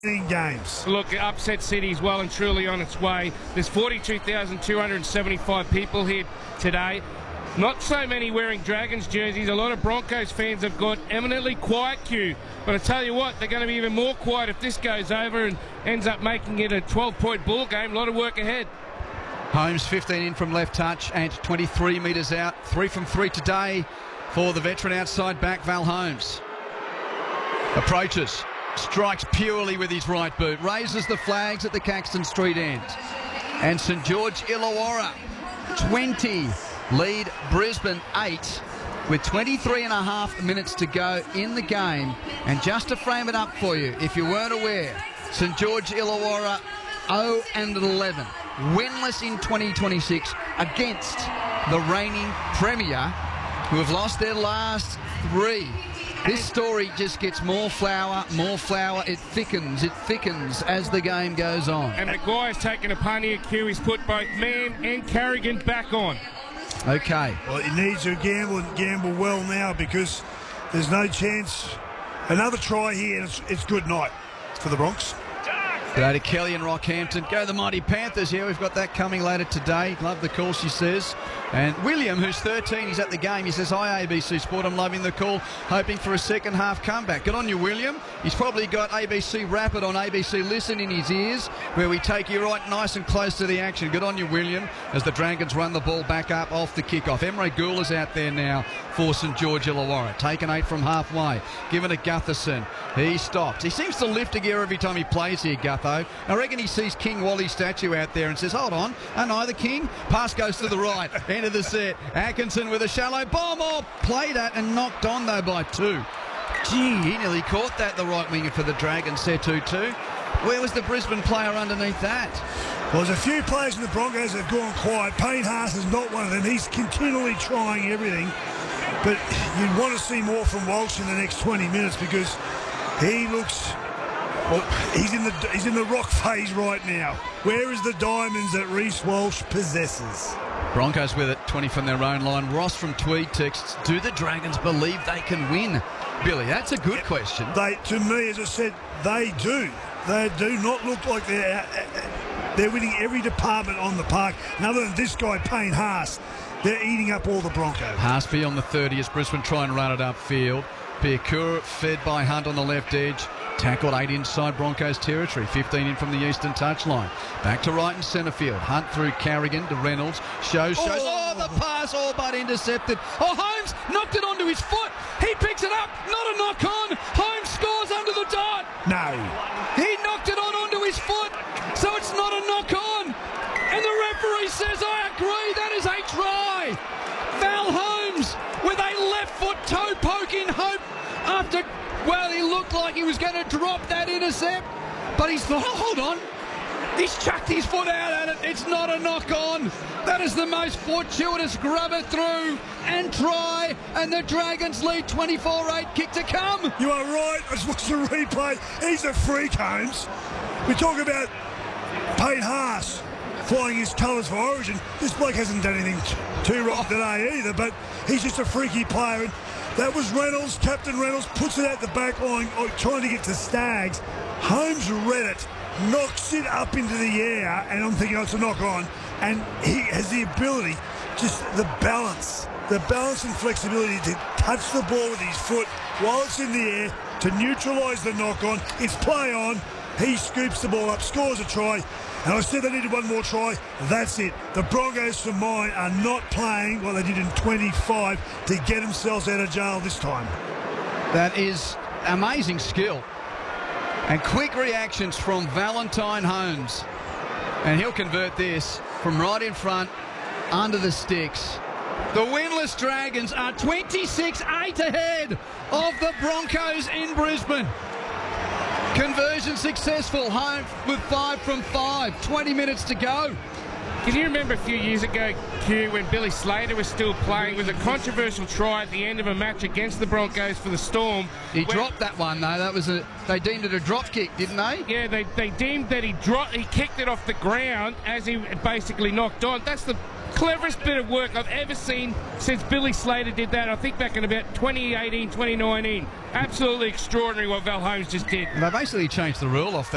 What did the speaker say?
games. Look, Upset City is well and truly on its way. There's 42,275 people here today. Not so many wearing Dragons jerseys. A lot of Broncos fans have got eminently quiet queue. But I tell you what, they're going to be even more quiet if this goes over and ends up making it a 12-point ball game. A lot of work ahead. Holmes 15 in from left touch and 23 metres out. 3 from 3 today for the veteran outside back, Val Holmes. Approaches. Strikes purely with his right boot. Raises the flags at the Caxton Street end. And St George Illawarra 20 lead Brisbane 8 with 23 and a half minutes to go in the game. And just to frame it up for you, if you weren't aware, St George Illawarra 0-11, winless in 2026 against the reigning Premier, who have lost their last 3. This story just gets more flour, it thickens as the game goes on. And Maguire's taken a punt here, Q. He's put both Mann and Carrigan back on. Okay. Well, he needs to gamble and gamble well now because there's no chance. Another try here, and it's good night for the Bronx. Go to Kelly and Rockhampton. Go the Mighty Panthers here. We've got that coming later today. Love the call, she says. And William, who's 13, he's at the game. He says, hi, ABC Sport. I'm loving the call. Hoping for a second half comeback. Good on you, William. He's probably got ABC Rapid on ABC Listen in his ears, where we take you right nice and close to the action. Good on you, William, as the Dragons run the ball back up off the kickoff. Emre Gul is out there now for St George Illawarra. Taken 8 from halfway. Given to Gutherson. He stops. He seems to lift a gear every time he plays here, Gutho. I reckon he sees King Wally's statue out there and says, hold on, aren't I the king? Pass goes to the right. End of the set. Atkinson with a shallow bomb. Oh, played at and knocked on, though, by 2. Gee, he nearly caught that, the right winger for the Dragons, Setutu. Where was the Brisbane player underneath that? Well, there's a few players in the Broncos that have gone quiet. Payne Haas is not one of them. He's continually trying everything. But you'd want to see more from Walsh in the next 20 minutes because he looks... Well, he's in the rock phase right now. Where is the diamonds that Reece Walsh possesses? Broncos with it, 20 from their own line. Ross from Tweed texts, do the Dragons believe they can win? Billy, that's a good question. To me, as I said, they do. They do not look like they're winning every department on the park. And other than this guy, Payne Haas, they're eating up all the Broncos. Haasby on the 30 as Brisbane try and run it upfield. Piakura fed by Hunt on the left edge. Tackled 8 inside Broncos territory. 15 in from the eastern touchline. Back to right and centre field. Hunt through Carrigan to Reynolds. Shows. Oh, the pass all but intercepted. Oh, Holmes knocked it onto his foot. He picks it up. Not a knock on. Holmes scores under the dot. No. He knocked it onto his foot. So it's not a knock on. And the referee says, I agree. That is a try. Val Holmes with a left foot toe poke in hope after... Well, he looked like he was going to drop that intercept, but he's thought, oh, hold on. He's chucked his foot out at it. It's not a knock-on. That is the most fortuitous grubber through and try, and the Dragons lead 24-8. Kick to come. You are right. I just watched the replay. He's a freak, Holmes. We talk about Payne Haas flying his colours for Origin. This bloke hasn't done anything too wrong today either, but he's just a freaky player. And that was Reynolds. Captain Reynolds puts it at the back line, trying to get to Staggs. Holmes read it, knocks it up into the air, and I'm thinking, oh, it's a knock on. And he has the ability, just the balance and flexibility to touch the ball with his foot while it's in the air to neutralise the knock on. It's play on. He scoops the ball up, scores a try. And I said they needed one more try. That's it. The Broncos, for mine, are not playing what they did in 25 to get themselves out of jail this time. That is amazing skill. And quick reactions from Valentine Holmes. And he'll convert this from right in front, under the sticks. The winless Dragons are 26-8 ahead of the Broncos in Brisbane. Conversion successful. Home with 5 from 5. 20 minutes to go. Can you remember a few years ago, Q, when Billy Slater was still playing? It was a controversial try at the end of a match against the Broncos for the Storm. He dropped that one, though. That was they deemed it a drop kick, didn't they? Yeah, they deemed that he kicked it off the ground as he basically knocked on. That's the cleverest bit of work I've ever seen since Billy Slater did that. I think back in about 2018, 2019. Absolutely extraordinary what Val Holmes just did. They basically changed the rule off that.